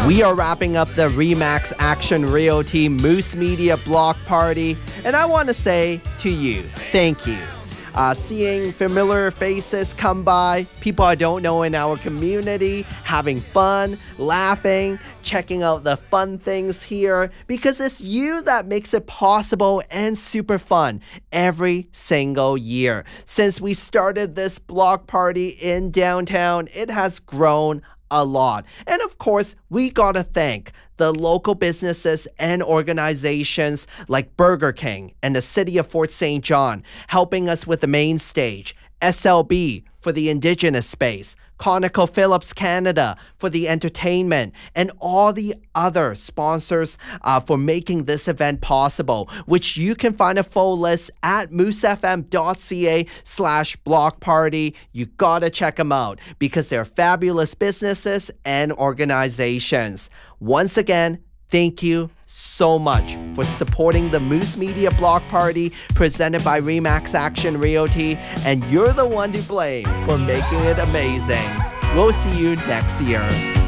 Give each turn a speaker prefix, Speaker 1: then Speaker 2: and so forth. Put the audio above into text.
Speaker 1: We are wrapping up the Remax Action Realty Moose Media Block Party, and I want to say to you, thank you. Seeing familiar faces come by, people I don't know in our community, having fun, laughing, checking out the fun things here, because it's you that makes it possible and super fun every single year. Since we started this block party in downtown, it has grown a lot. And of course, we gotta thank the local businesses and organizations like Burger King and the City of Fort St. John helping us with the main stage, SLB for the Indigenous space, ConocoPhillips Canada for the entertainment, and all the other sponsors for making this event possible, which you can find a full list at moosefm.ca/block party. You gotta check them out because they're fabulous businesses and organizations. Once again, thank you so much for supporting the Moose Media Block Party presented by Remax Action Realty, and you're the one to blame for making it amazing. We'll see you next year.